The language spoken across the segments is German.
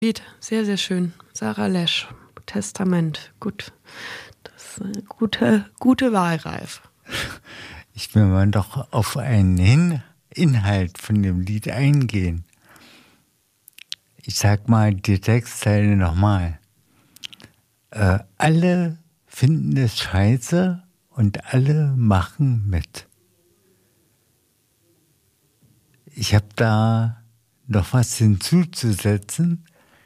Lied, sehr, sehr schön. Sarah Lesch, Testament, gut. Das ist eine gute Wahl, Ralf. Ich will mal doch auf einen Inhalt von dem Lied eingehen. Ich sag mal die Textzeile nochmal. Alle finden es scheiße und alle machen mit. Ich habe da noch was hinzuzusetzen.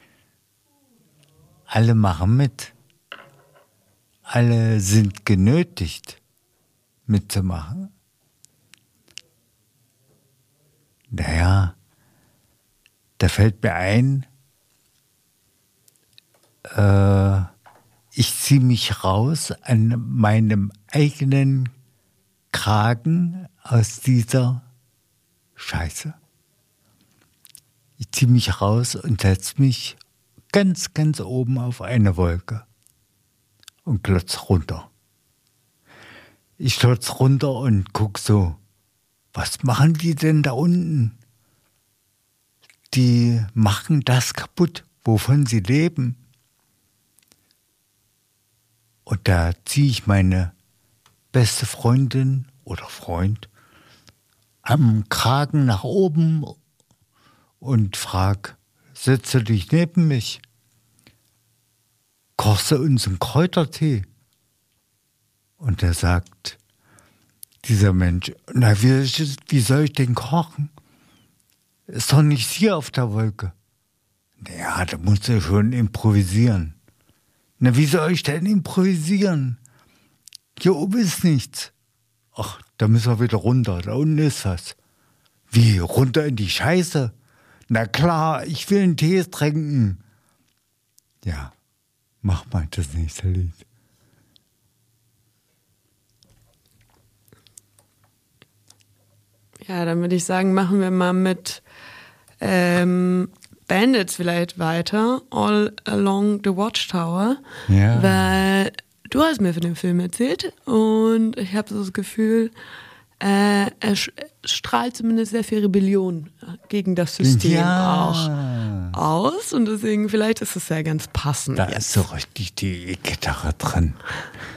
Alle machen mit. Alle sind genötigt, mitzumachen. Naja, da fällt mir ein, ich ziehe mich raus an meinem eigenen Kragen aus dieser Scheiße. Ich ziehe mich raus und setze mich ganz, ganz oben auf eine Wolke und glotz runter. Ich glotz runter und guck so, was machen die denn da unten? Die machen das kaputt, wovon sie leben. Und da ziehe ich meine beste Freundin oder Freund am Kragen nach oben und frag, setze dich neben mich, kochst du uns einen Kräutertee? Und er sagt, dieser Mensch, na, wie soll ich denn kochen? Ist doch nicht hier auf der Wolke. Naja, da musst du schon improvisieren. Na, wie soll ich denn improvisieren? Hier oben ist nichts. Ach, da müssen wir wieder runter, da unten ist was. Wie, runter in die Scheiße? Na klar, ich will einen Tee trinken. Ja, mach mal das nächste Lied. Ja, dann würde ich sagen, machen wir mal mit Bandits vielleicht weiter, All Along the Watchtower, Ja. weil du hast mir von dem Film erzählt und ich habe so das Gefühl, er strahlt zumindest sehr viel Rebellion gegen das System auch aus und deswegen vielleicht ist es ja ganz passend. Da ist so richtig die Gitarre drin.